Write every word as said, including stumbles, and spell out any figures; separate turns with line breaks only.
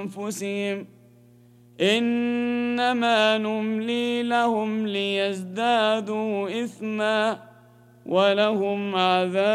أنفسهم إنما نملي لهم ليزدادوا إثما ولهم عذاب